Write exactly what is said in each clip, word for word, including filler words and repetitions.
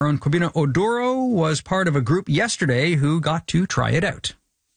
Our own Quibino Oduro was part of a group yesterday who got to try it out.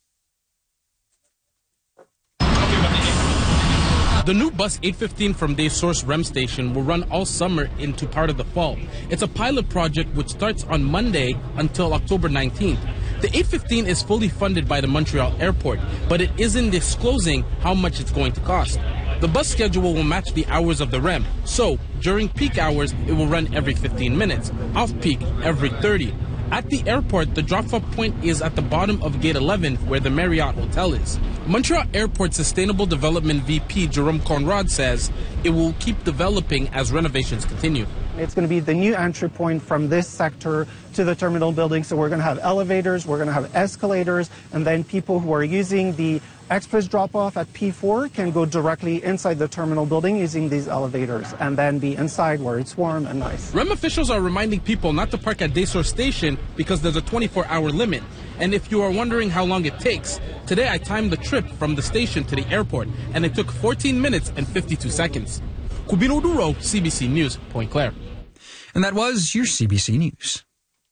The new bus eight fifteen from Day's Source R E M station will run all summer into part of the fall. It's a pilot project which starts on Monday until October nineteenth. The eight fifteen is fully funded by the Montreal Airport, but it isn't disclosing how much it's going to cost. The bus schedule will match the hours of the R E M, so during peak hours it will run every fifteen minutes, off-peak every thirty. At the airport, the drop-off point is at the bottom of Gate eleven, where the Marriott Hotel is. Montreal Airport Sustainable Development V P Jerome Conrad says it will keep developing as renovations continue. It's going to be the new entry point from this sector to the terminal building. So we're going to have elevators, we're going to have escalators, and then people who are using the express drop-off at P four can go directly inside the terminal building using these elevators and then be inside where it's warm and nice. R E M officials are reminding people not to park at Daysource Station because there's a twenty-four hour limit. And if you are wondering how long it takes, today I timed the trip from the station to the airport, and it took fourteen minutes and fifty-two seconds. Quibino Oduro, C B C News, Point Claire. And that was your C B C News.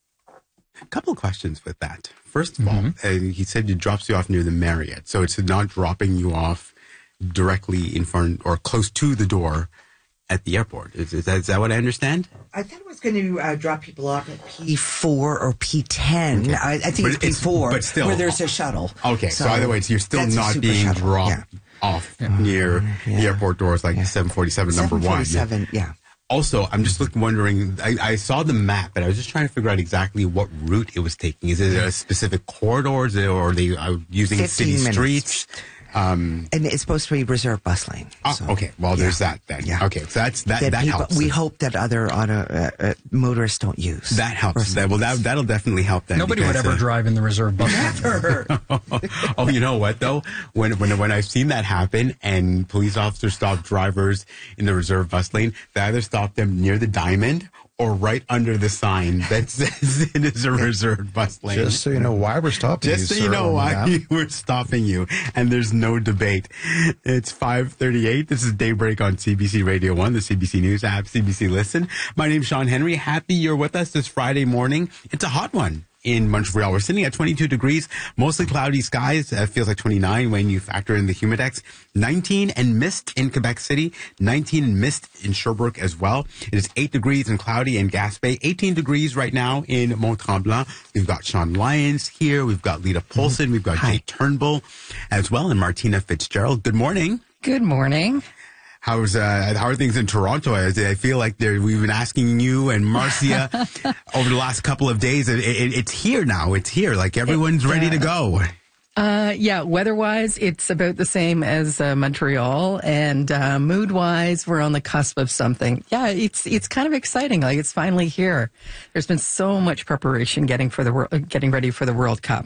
A couple of questions with that. First of mm-hmm. all, uh, he said it drops you off near the Marriott, so it's not dropping you off directly in front or close to the door at the airport. Is, is, that, is that what I understand? I thought it was going to uh, drop people off at P four or P ten. Okay. I, I think but it's P four, but still, where there's a shuttle. Okay, so, so either way, you're still not being shuttle. dropped yeah. off yeah. near yeah. the airport doors like yeah. seven forty-seven number one. seven forty-seven, yeah. Also, I'm just looking, wondering, I, I saw the map, but I was just trying to figure out exactly what route it was taking. Is it a specific corridor, is it, or are they uh, using city minutes. streets? Um, and it's supposed to be reserved bus lane. Oh, so, okay. Well, yeah. there's that then. Yeah. Okay, so that's that. That, that people, helps. We hope that other auto uh, uh, motorists don't use. That helps. That, well, that that'll definitely help. Then nobody because, would ever uh, drive in the reserve bus. Never. Oh, you know what though? When when when I've seen that happen, and police officers stop drivers in the reserve bus lane, they either stop them near the diamond or right under the sign that says it is a reserved bus lane. Just so you know why we're stopping Just you, so you sir, know why we're stopping you, and there's no debate. It's five thirty-eight. This is Daybreak on C B C Radio one, the C B C News app, C B C Listen. My name's Sean Henry. Happy you're with us this Friday morning. It's a hot one in Montreal. We're sitting at twenty-two degrees, mostly cloudy skies. It feels like twenty-nine when you factor in the humidex. nineteen and mist in Quebec City. nineteen and mist in Sherbrooke as well. It is eight degrees and cloudy in Gaspé. eighteen degrees right now in Mont-Tremblant. We've got Sean Lyons here. We've got Lita Polson. We've got Hi. Jay Turnbull as well, and Martina Fitzgerald. Good morning. Good morning. How's uh, how are things in Toronto? I, I feel like we've been asking you and Marcia over the last couple of days. It, it, it's here now. It's here. Like everyone's it, uh, ready to go. Uh, yeah, weather-wise, it's about the same as uh, Montreal, and uh, mood-wise, we're on the cusp of something. Yeah, it's it's kind of exciting. Like it's finally here. There's been so much preparation getting for the uh, getting ready for the World Cup.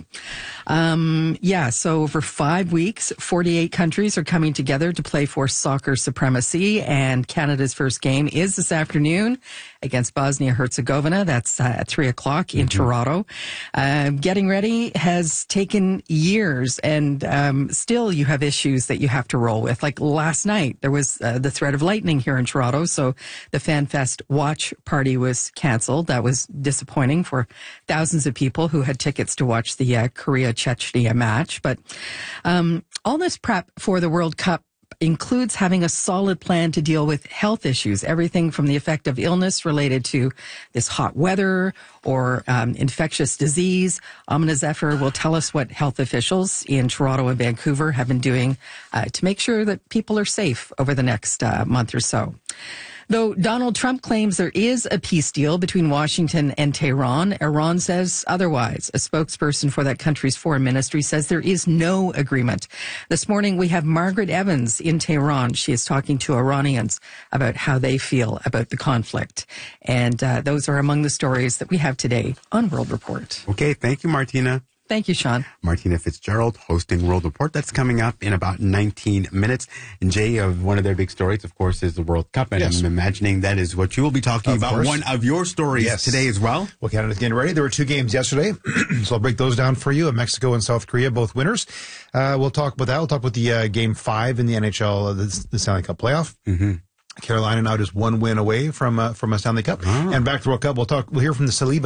Um, yeah, so over five weeks, forty-eight countries are coming together to play for soccer supremacy, and Canada's first game is this afternoon against Bosnia-Herzegovina. That's uh, at three o'clock in mm-hmm. Toronto. Uh, getting ready has taken years. Years and um, still you have issues that you have to roll with. Like last night, there was uh, the threat of lightning here in Toronto, so the FanFest watch party was canceled. That was disappointing for thousands of people who had tickets to watch the uh, Korea-Chechnya match. But um, all this prep for the World Cup includes having a solid plan to deal with health issues, everything from the effect of illness related to this hot weather or um, infectious disease. Amina Zephyr will tell us what health officials in Toronto and Vancouver have been doing uh, to make sure that people are safe over the next uh, month or so. Though Donald Trump claims there is a peace deal between Washington and Tehran, Iran says otherwise. A spokesperson for that country's foreign ministry says there is no agreement. This morning, we have Margaret Evans in Tehran. She is talking to Iranians about how they feel about the conflict. And uh, those are among the stories that we have today on World Report. Okay, thank you, Martina. Thank you, Sean. Martina Fitzgerald hosting World Report. That's coming up in about nineteen minutes. And Jay, of one of their big stories, of course, is the World Cup. And yes. I'm imagining that is what you will be talking of about. Course. One of your stories yes. today as well. Well, Canada's getting ready. There were two games yesterday, so I'll break those down for you. Mexico and South Korea, both winners. Uh, we'll talk about that. We'll talk about the uh, game five in the N H L, uh, the, the Stanley Cup playoff. Mm-hmm. Carolina now just one win away from uh, from a Stanley Cup. Oh. And back to World Cup, we'll talk. We'll hear from the Saliba